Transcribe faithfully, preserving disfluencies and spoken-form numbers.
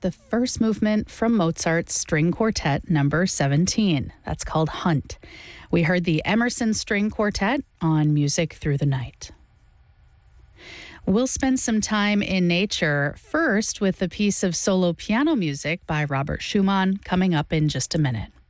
the first movement from Mozart's String Quartet number seventeen. That's called Hunt. We heard the Emerson String Quartet on Music Through the Night. We'll spend some time in nature, first with a piece of solo piano music by Robert Schumann, coming up in just a minute.